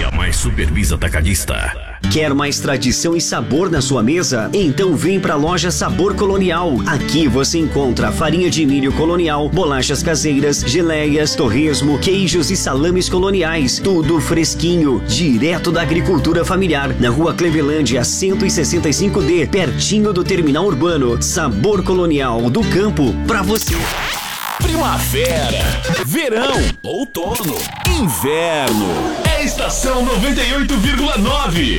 e a mais supervisa atacadista. Quer mais tradição e sabor na sua mesa? Então vem pra loja Sabor Colonial. Aqui você encontra farinha de milho colonial, bolachas caseiras, geleias, torresmo, queijos e salames coloniais. Tudo fresquinho, direto da agricultura familiar. Na rua Clevelândia, 165D, pertinho do terminal urbano. Sabor Colonial, do campo pra você. Primavera, verão, outono, inverno. É estação 98,9.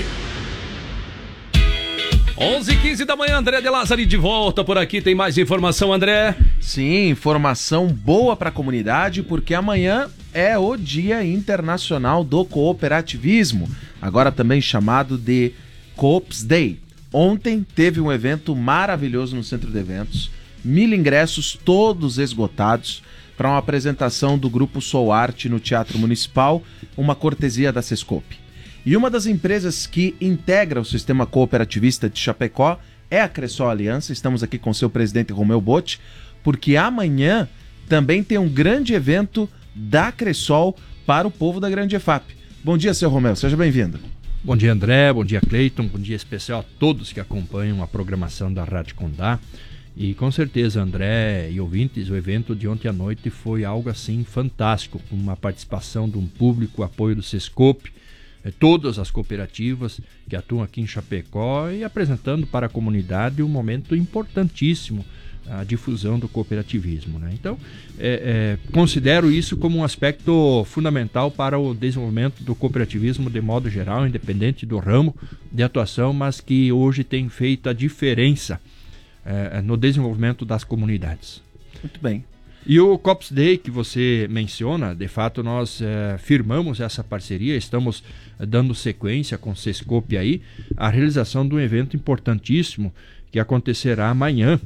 11h15 da manhã, André de Lázari de volta por aqui. Tem mais informação, André? Sim, informação boa para a comunidade, porque amanhã é o Dia Internacional do Cooperativismo, agora também chamado de Coops Day. Ontem teve um evento maravilhoso no Centro de Eventos, 1.000 ingressos todos esgotados para uma apresentação do Grupo Sou Arte no Teatro Municipal, uma cortesia da Sescope. E uma das empresas que integra o sistema cooperativista de Chapecó é a Cressol Aliança. Estamos aqui com seu presidente Romeu Botti, porque amanhã também tem um grande evento da Cressol para o povo da Grande EFAP. Bom dia, seu Romeu, seja bem-vindo. Bom dia, André, bom dia, Cleiton, bom dia especial a todos que acompanham a programação da Rádio Condá. E com certeza, André e ouvintes, o evento de ontem à noite foi algo assim fantástico, com uma participação de um público, apoio do Sescope, todas as cooperativas que atuam aqui em Chapecó e apresentando para a comunidade um momento importantíssimo, a difusão do cooperativismo, né? Então, considero isso como um aspecto fundamental para o desenvolvimento do cooperativismo de modo geral, independente do ramo de atuação, mas que hoje tem feito a diferença no desenvolvimento das comunidades. Muito bem. E o Coops Day que você menciona, de fato nós firmamos essa parceria, estamos dando sequência com o Sescope aí, a realização de um evento importantíssimo que acontecerá amanhã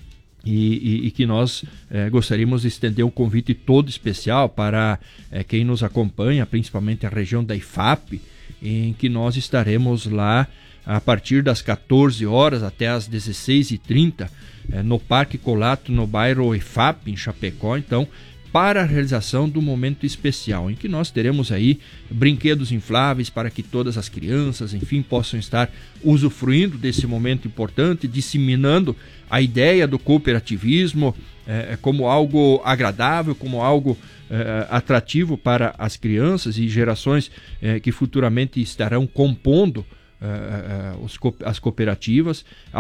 e que nós gostaríamos de estender um convite todo especial para quem nos acompanha, principalmente a região da IFAP, em que nós estaremos lá a partir das 14 horas até as 16h30, no Parque Colato, no bairro IFAP, em Chapecó, então, para a realização do momento especial, em que nós teremos aí brinquedos infláveis para que todas as crianças, enfim, possam estar usufruindo desse momento importante, disseminando a ideia do cooperativismo como algo agradável, como algo atrativo para as crianças e gerações que futuramente estarão compondo as cooperativas.